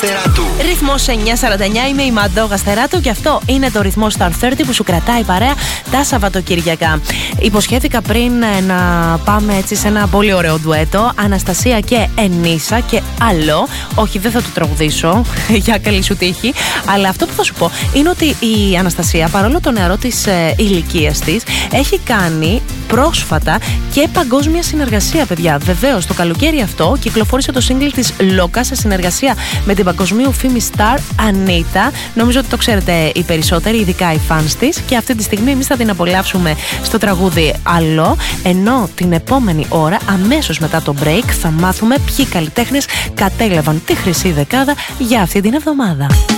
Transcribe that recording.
Γαστεράτου. Ρυθμός 9:49, είμαι η Μαντώ Γαστεράτου και αυτό είναι το ρυθμό Star 30 που σου κρατάει παρέα τα Σαββατοκύριακα. Υποσχέθηκα πριν να πάμε έτσι σε ένα πολύ ωραίο ντουέτο. Αναστασία και Ενίσα και άλλο. Όχι, δεν θα το τραγουδήσω για καλή σου τύχη. Αλλά αυτό που θα σου πω είναι ότι η Αναστασία, παρόλο το νεαρό της ηλικίας της, έχει κάνει πρόσφατα και παγκόσμια συνεργασία, παιδιά. Βεβαίως, το καλοκαίρι αυτό κυκλοφόρησε το single της Λόκα σε συνεργασία με την παγκοσμίου φήμη star Ανίτα. Νομίζω ότι το ξέρετε οι περισσότεροι, ειδικά οι fans της. Και αυτή τη στιγμή εμείς θα την απολαύσουμε στο τραγούδι Άλλο. Ενώ την επόμενη ώρα, αμέσως μετά το break, θα μάθουμε ποιοι καλλιτέχνες κατέλαβαν τη χρυσή δεκάδα για αυτή την εβδομάδα.